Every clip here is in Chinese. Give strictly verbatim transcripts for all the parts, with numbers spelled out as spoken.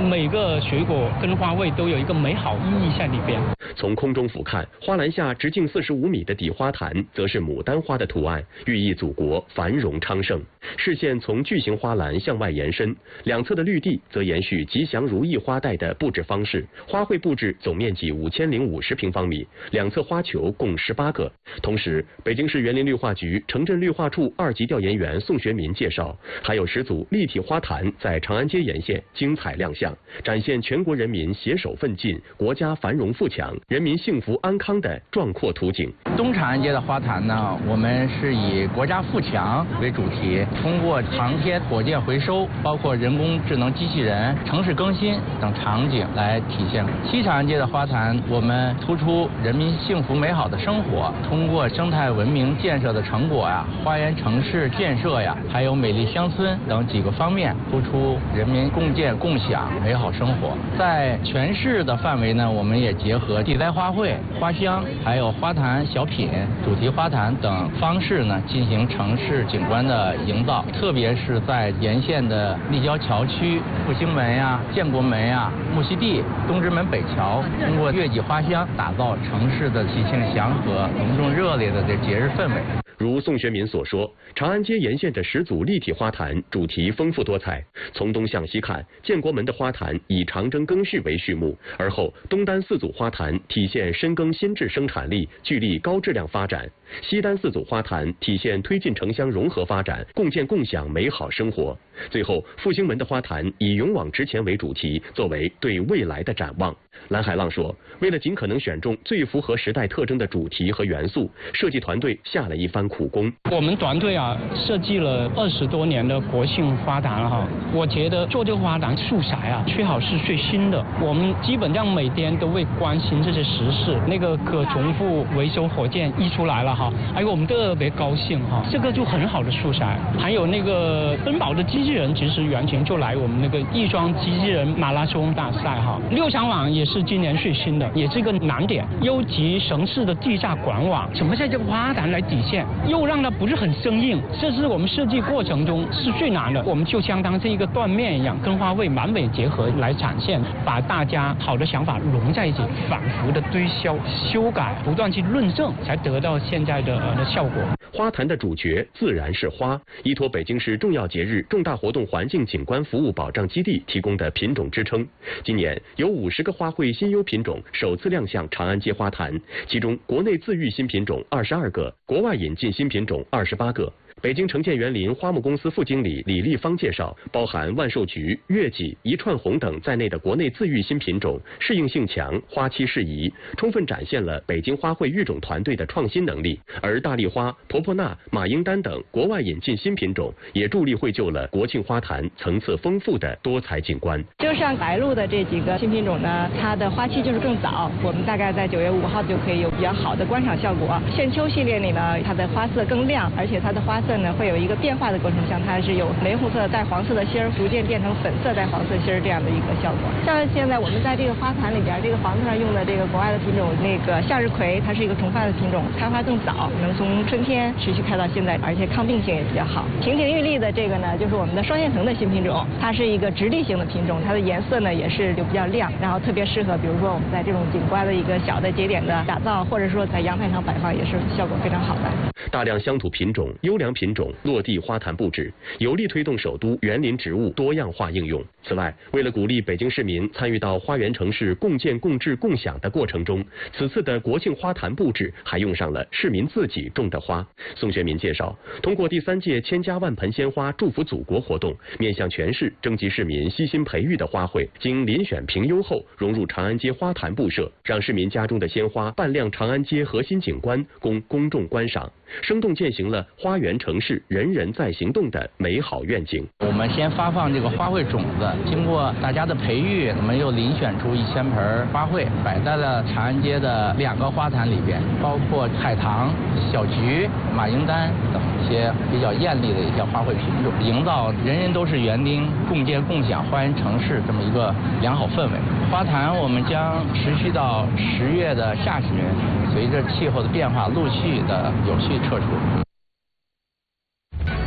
每个水果跟花卉都有一个美好意义在里边。 从空中俯瞰，花篮下直径四十五米的底花坛，则是牡丹花的图案，寓意祖国繁荣昌盛。视线从巨型花篮向外延伸，两侧的绿地则延续吉祥如意花带的布置方式。花卉布置总面积五千零五十平方米，两侧花球共十八个。同时，北京市园林绿化局城镇绿化处二级调研员宋学民介绍，还有十组立体花坛在长安街沿线精彩亮相，展现全国人民携手奋进、国家繁荣富强、人民幸福安康的壮阔图景。 东长安街的花坛呢，我们是以国家富强为主题，通过航天、火箭回收，包括人工智能机器人、城市更新等场景来体现。西长安街的花坛，我们突出人民幸福美好的生活，通过生态文明建设的成果呀、花园城市建设呀，还有美丽乡村等几个方面，突出人民共建共享美好生活。在全市的范围呢，我们也结合地栽花卉、花香，还有花坛小品、主题花坛等方式呢，进行城市景观的营造。特别是在沿线的立交桥区、复兴门呀、建国门呀、木樨地、东直门北桥，通过月季花香，打造城市的喜庆祥和、隆重热烈的这节日氛围。 如宋学民所说，长安街沿线的十组立体花坛主题丰富多彩。从东向西看，建国门的花坛以长征更序为序幕，而后东单四组花坛体现深耕新质生产力，聚力高质量发展；西单四组花坛体现推进城乡融合发展，共建共享美好生活。最后，复兴门的花坛以勇往直前为主题，作为对未来的展望。蓝海浪说，为了尽可能选中最符合时代特征的主题和元素，设计团队下了一番苦功。 我们团队啊，设计了二十多年的国庆花坛了哈。我觉得做这个花坛素材啊，最好是最新的。我们基本上每天都会关心这些时事。那个可重复维修火箭一出来了哈，哎，我们特别高兴哈。这个就很好的素材。还有那个奔跑的机器人，其实原型就来我们那个亦庄机器人马拉松大赛哈。六场网也是今年最新的，也是一个难点。优级城市的地下管网，怎么在这个花坛来体现，又让它不是很生硬，这是我们设计过程中是最难的。我们就相当是一个缎面一样，跟花卉完美结合来展现，把大家好的想法融在一起，反复的推销、修改，不断去论证，才得到现在的、呃、的效果。 花坛的主角自然是花，依托北京市重要节日、重大活动环境景观服务保障基地提供的品种支撑。今年有五十个花卉新优品种首次亮相长安街花坛，其中国内自育新品种二十二个，国外引进新品种二十八个。北京城建园林花木公司副经理李立芳介绍，包含万寿菊、月季、一串红等在内的国内自育新品种适应性强，花期适宜，充分展现了北京花卉育种团队的创新能力。而大丽花、婆婆纳、马英丹等国外引进新品种也助力绘就了国庆花坛层次丰富的多彩景观。 就像白鹭的这几个新品种呢，它的花期就是更早，我们大概在九月五号就可以有比较好的观赏效果。现秋系列里呢，它的花色更亮，而且它的花色呢会有一个变化的过程，像它是有玫红色带黄色的芯儿，逐渐变成粉色带黄色芯儿这样的一个效果。像现在我们在这个花坛里边，这个黄色上用的这个国外的品种，那个向日葵，它是一个重发的品种，开花更早，能从春天持续开到现在，而且抗病性也比较好。亭亭玉立的这个呢，就是我们的双线藤的新品种，它是一个直立型的品种，它的颜色呢也是就比较亮，然后特别适合比如说我们在这种景观的一个小的节点的打造，或者说在阳台上摆放，也是效果非常好的。 大量乡土品种、优良品种落地花坛布置，有力推动首都园林植物多样化应用。此外，为了鼓励北京市民参与到花园城市共建共治共享的过程中，此次的国庆花坛布置还用上了市民自己种的花。宋学民介绍，通过第三届千家万盆鲜花祝福祖国活动，面向全市征集市民悉心培育的花卉，经遴选评优后融入长安街花坛布设，让市民家中的鲜花扮亮长安街核心景观，供公众观赏，生动践行了花园城市人人在行动的美好愿景。 我们先发放这个花卉种子，经过大家的培育，我们又遴选出一千盆花卉，摆在了长安街的两个花坛里边，包括海棠、小菊、马英丹等一些比较艳丽的一些花卉品种，营造人人都是园丁、共建共享花园城市这么一个良好氛围。花坛我们将持续到十月的下旬，随着气候的变化，陆续的有序撤除。 中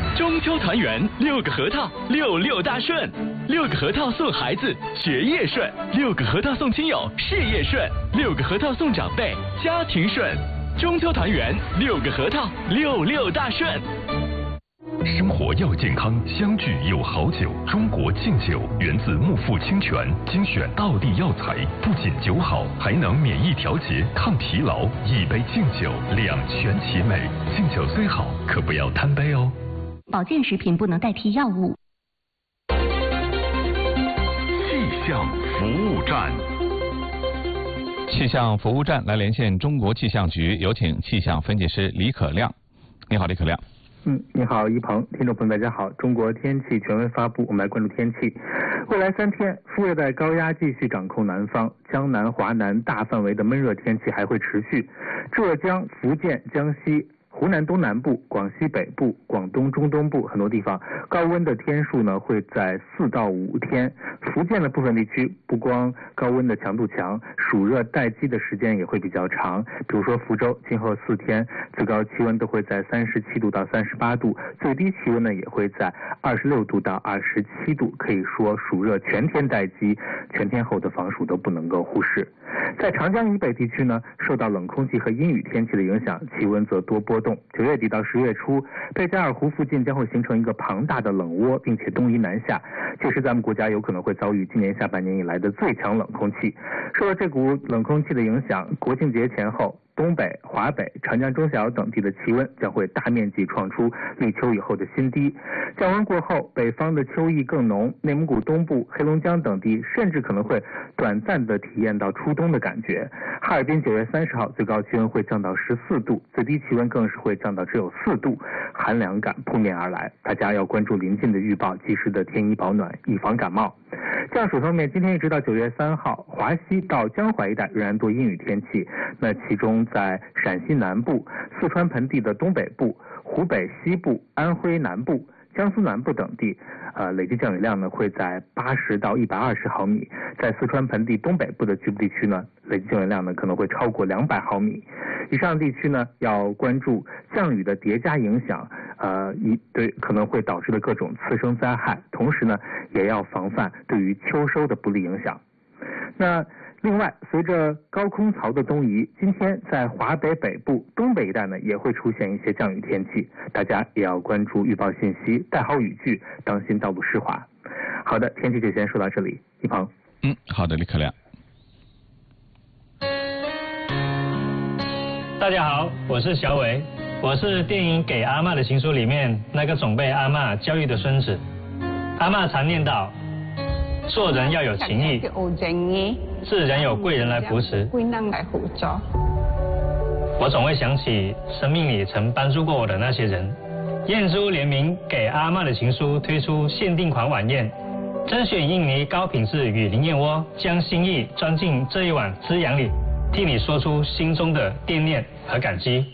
秋团圆，六个核桃，六六大顺。六个核桃送孩子，学业顺；六个核桃送亲友，事业顺；六个核桃送长辈，家庭顺。中秋团圆，六个核桃，六六大顺。 生活要健康，相聚有好酒。中国敬酒源自木富清泉，精选道地药材，不仅酒好，还能免疫调节、抗疲劳。一杯敬酒，两全其美。敬酒虽好，可不要贪杯哦。 保健食品不能代替药物。 气象服务站， 气象服务站来连线中国气象局，有请气象分析师李可亮。你好，李可亮。 嗯，你好，一鹏，听众朋友大家好。中国天气权威发布，我们来关注天气。未来三天，副热带高压继续掌控南方，江南、华南大范围的闷热天气还会持续。浙江、福建、江西、湖南东南部、广西北部、广东中东部很多地方高温的天数呢会在四到五天。福建的部分地区不光高温的强度强，暑热待机的时间也会比较长。比如说福州，今后四天最高气温都会在三十七度到三十八度，最低气温呢也会在二十六度到二十七度。可以说暑热全天待机，全天候的防暑都不能够忽视。在长江以北地区呢，受到冷空气和阴雨天气的影响，气温则多波动。九月底到十月初，贝加尔湖附近将会形成一个庞大的冷涡，并且东移南下，届时咱们国家有可能会遭遇今年下半年以来的最强冷空气。受到这股冷空气的影响，国庆节前后，东北、华北、长江中小等地的气温将会大面积创出立秋以后的新低。降温过后，北方的秋意更浓，内蒙古东部、黑龙江等地甚至可能会短暂的体验到初冬的感觉。哈尔滨九月三十号最高气温会降到十四度，最低气温更是会降到只有四度，寒凉感扑面而来。大家要关注临近的预报，及时的添衣保暖，以防感冒。降水方面，今天一直到九月三号，华西到江淮一带仍然多阴雨天气。那其中在陕西南部、四川盆地的东北部、湖北西部、安徽南部、江苏南部等地，呃，累计降雨量呢会在八十到一百二十毫米。在四川盆地东北部的局部地区呢，累计降雨量呢可能会超过两百毫米。以上地区呢要关注降雨的叠加影响，呃，一对可能会导致的各种次生灾害，同时呢也要防范对于秋收的不利影响。那另外，随着高空槽的东移，今天在华北北部、东北一带呢也会出现一些降雨天气，大家也要关注预报信息，带好雨具，当心道路湿滑。好的，天气就先说到这里，一鹏。 嗯，好的，李可亮。 大家好，我是小伟，我是电影《给阿嬷的情书》里面那个总被阿嬷教育的孙子。阿嬷常念叨，做人要有情义，自然有贵人来扶持。我总会想起生命里曾帮助过我的那些人。燕珠联名《给阿嬷的情书》推出限定款晚宴，甄选印尼高品质雨林燕窝，将心意装进这一碗滋养里，替你说出心中的惦念和感激。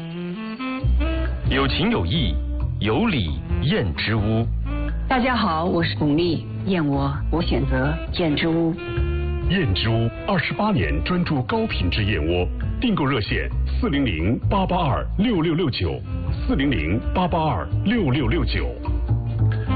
有情有义，有礼燕之屋。 大家好，我是巩俐，燕窝我选择燕之屋。 燕之屋二十八年专注高品质燕窝，订购热线四零零八八二六六六九，四零零八八二六六六九。